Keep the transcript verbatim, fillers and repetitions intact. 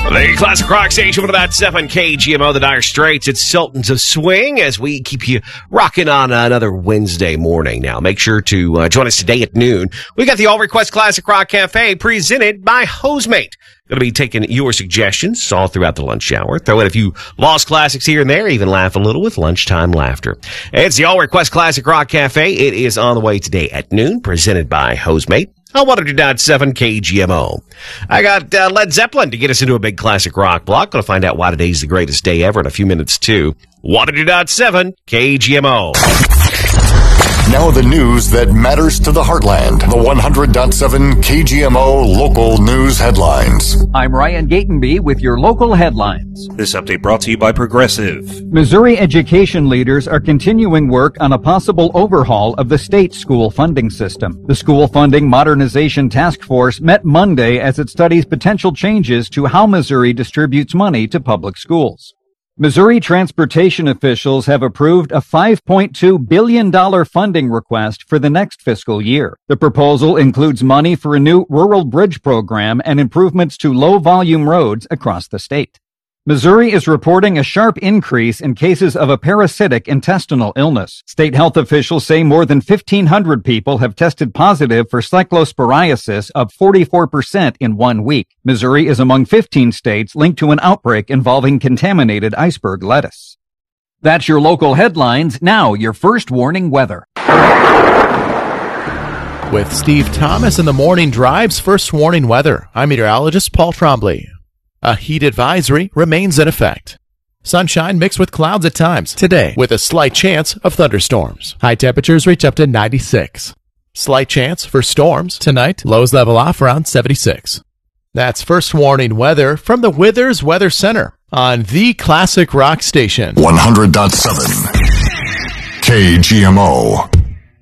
The Classic Rock Station with about seven K G M O, the Dire Straits. It's Sultans of Swing as we keep you rocking on another Wednesday morning. Now, make sure to uh, join us today at noon. We got the All Request Classic Rock Cafe presented by Hosemate. Going to be taking your suggestions all throughout the lunch hour. Throw in a few lost classics here and there, even laugh a little with lunchtime laughter. It's the All Request Classic Rock Cafe. It is on the way today at noon, presented by Hosemate. I one hundred point seven K G M O. I got uh, Led Zeppelin to get us into a big classic rock block. Going to find out why today's the greatest day ever in a few minutes, too. one hundred point seven K G M O. Now the news that matters to the heartland. The one hundred point seven K G M O local news headlines. I'm Ryan Gatenby with your local headlines. This update brought to you by Progressive. Missouri education leaders are continuing work on a possible overhaul of the state school funding system. The School Funding Modernization Task Force met Monday as it studies potential changes to how Missouri distributes money to public schools. Missouri transportation officials have approved a five point two billion dollars funding request for the next fiscal year. The proposal includes money for a new rural bridge program and improvements to low-volume roads across the state. Missouri is reporting a sharp increase in cases of a parasitic intestinal illness. State health officials say more than fifteen hundred people have tested positive for cyclosporiasis, up forty-four percent in one week. Missouri is among fifteen states linked to an outbreak involving contaminated iceberg lettuce. That's your local headlines. Now, your first warning weather. With Steve Thomas in the Morning Drive's first warning weather, I'm meteorologist Paul Trombley. A heat advisory remains in effect. Sunshine mixed with clouds at times today with a slight chance of thunderstorms. High temperatures reach up to ninety-six. Slight chance for storms tonight. Lows level off around seventy-six. That's first warning weather from the Withers Weather Center on the Classic Rock Station. one hundred point seven K G M O.